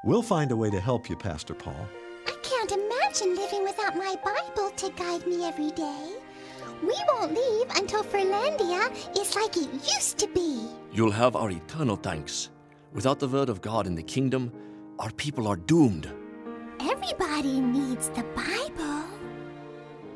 We'll find a way to help you, Pastor Paul. I can't imagine living without my Bible to guide me every day. We won't leave until Furlandia is like it used to be. You'll have our eternal thanks. Without the word of God in the kingdom, our people are doomed. Everybody needs the Bible.